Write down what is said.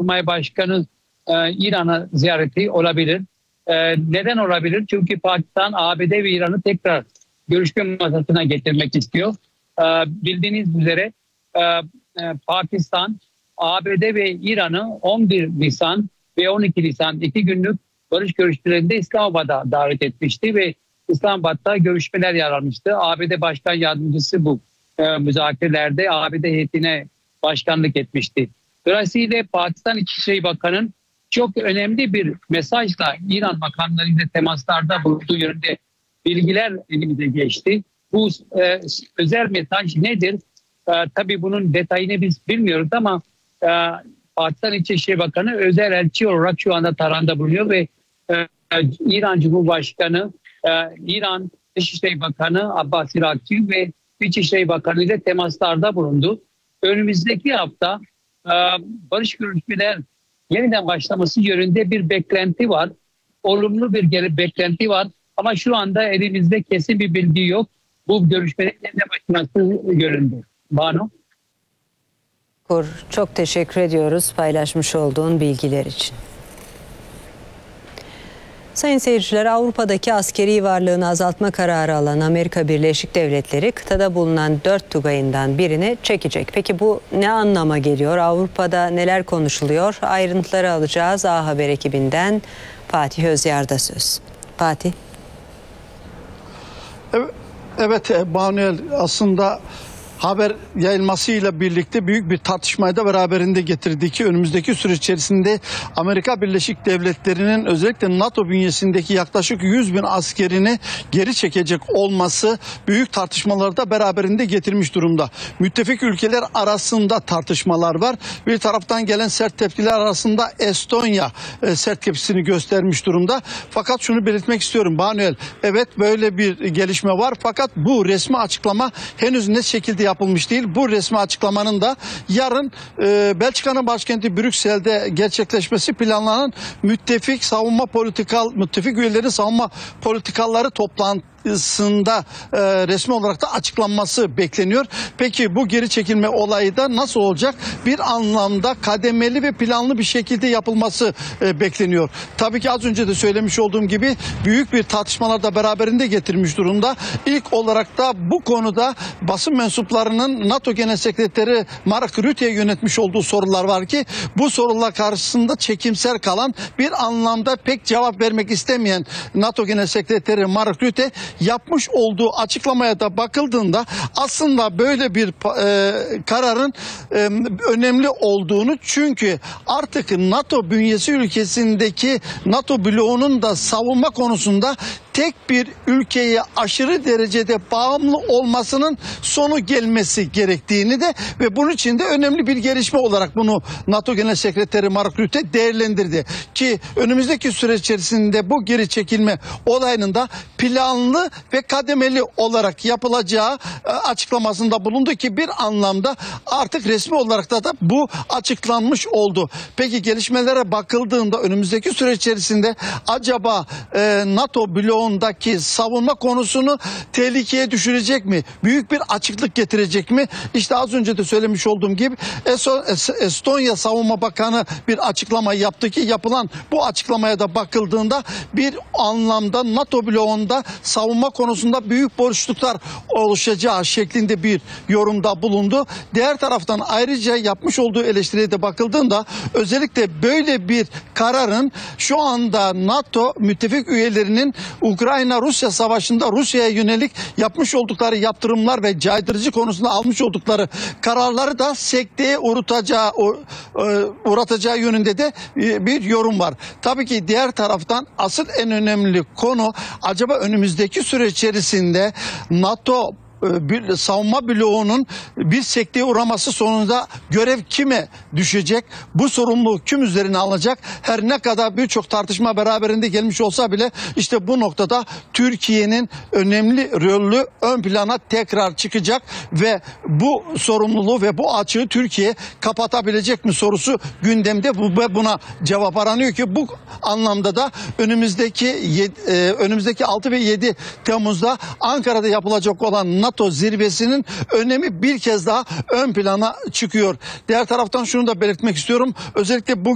Genelkurmay Başkanı İran'a ziyareti olabilir. Neden olabilir? Çünkü Pakistan, ABD ve İran'ı tekrar görüşme masasına getirmek istiyor. Bildiğiniz üzere Pakistan, ABD ve İran'ı 11 Nisan ve 12 Nisan 2 günlük barış görüşmelerinde İslamabad'a davet etmişti ve İslamabad'da görüşmeler yer almıştı. ABD Başkan Yardımcısı bu müzakerelerde ABD heyetine başkanlık etmişti. Dolayısıyla Pakistan İçişleri Bakanı'nın çok önemli bir mesajla İran bakanlarıyla temaslarda bulunduğu yönünde bilgiler elimize geçti. Bu özel mesaj nedir? Tabii bunun detayını biz bilmiyoruz ama Pakistan İçişleri Bakanı özel elçi olarak şu anda Tahran'da bulunuyor ve İran Cumhurbaşkanı, İran Dışişleri Bakanı Abbas Irakçı ve İçişleri Bakanı ile temaslarda bulundu. Önümüzdeki hafta barış görüşmeler yeniden başlaması yönünde bir beklenti var. Olumlu bir beklenti var. Ama şu anda elimizde kesin bir bilgi yok. Bu görüşmelerin yeniden başlaması yönünde. Banu? Çok teşekkür ediyoruz paylaşmış olduğun bilgiler için. Sayın seyirciler, Avrupa'daki askeri varlığını azaltma kararı alan Amerika Birleşik Devletleri kıtada bulunan 4 tugayından birini çekecek. Peki bu ne anlama geliyor? Avrupa'da neler konuşuluyor? Ayrıntıları alacağız. A Haber ekibinden Fatih Özyar'da söz. Fatih. Evet Banuel, aslında haber yayılmasıyla birlikte büyük bir tartışmayı da beraberinde getirdi ki önümüzdeki süreç içerisinde Amerika Birleşik Devletleri'nin özellikle NATO bünyesindeki yaklaşık 100.000 askerini geri çekecek olması büyük tartışmaları da beraberinde getirmiş durumda. Müttefik ülkeler arasında tartışmalar var. Bir taraftan gelen sert tepkiler arasında Estonya sert tepkisini göstermiş durumda. Fakat şunu belirtmek istiyorum Banuel, evet böyle bir gelişme var fakat bu resmi açıklama henüz net şekilde yapılmış değil. Bu resmi açıklamanın da yarın Belçika'nın başkenti Brüksel'de gerçekleşmesi planlanan müttefik üyelerin savunma politikaları toplantısında resmi olarak da açıklanması bekleniyor. Peki bu geri çekilme olayı da nasıl olacak? Bir anlamda kademeli ve planlı bir şekilde yapılması bekleniyor. Tabii ki az önce de söylemiş olduğum gibi büyük bir tartışmalar da beraberinde getirmiş durumda. İlk olarak da bu konuda basın mensuplarının NATO Genel Sekreteri Mark Rutte'ye yönetmiş olduğu sorular var ki bu sorular karşısında çekimser kalan, bir anlamda pek cevap vermek istemeyen NATO Genel Sekreteri Mark Rutte yapmış olduğu açıklamaya da bakıldığında aslında böyle bir kararın önemli olduğunu, çünkü artık NATO bünyesi ülkesindeki NATO bloğunun da savunma konusunda tek bir ülkeye aşırı derecede bağımlı olmasının sonu gelmesi gerektiğini de ve bunun için de önemli bir gelişme olarak bunu NATO Genel Sekreteri Mark Rutte değerlendirdi. Ki önümüzdeki süreç içerisinde bu geri çekilme olayının da planlı ve kademeli olarak yapılacağı açıklamasında bulundu ki bir anlamda artık resmi olarak da bu açıklanmış oldu. Peki gelişmelere bakıldığında önümüzdeki süreç içerisinde acaba NATO bloğundaki savunma konusunu tehlikeye düşürecek mi? Büyük bir açıklık getirecek mi? İşte az önce de söylemiş olduğum gibi Estonya Savunma Bakanı bir açıklama yaptı ki yapılan bu açıklamaya da bakıldığında bir anlamda NATO bloğunda savunma konusunda büyük boşluklar oluşacağı şeklinde bir yorumda bulundu. Diğer taraftan ayrıca yapmış olduğu eleştiriye de bakıldığında özellikle böyle bir kararın şu anda NATO müttefik üyelerinin Ukrayna-Rusya savaşında Rusya'ya yönelik yapmış oldukları yaptırımlar ve caydırıcı konusunda almış oldukları kararları da sekteye uğratacağı yönünde de bir yorum var. Tabii ki diğer taraftan asıl en önemli konu acaba önümüzdeki süreç içerisinde NATO bir savunma bloğunun bir sekteye uğraması sonunda görev kime düşecek? Bu sorumluluğu kim üzerine alacak? Her ne kadar birçok tartışma beraberinde gelmiş olsa bile işte bu noktada Türkiye'nin önemli rolü ön plana tekrar çıkacak ve bu sorumluluğu ve bu açığı Türkiye kapatabilecek mi sorusu gündemde. Buna cevap aranıyor ki bu anlamda da önümüzdeki 6 ve 7 Temmuz'da Ankara'da yapılacak olan NATO zirvesinin önemi bir kez daha ön plana çıkıyor. Diğer taraftan şunu da belirtmek istiyorum. Özellikle bu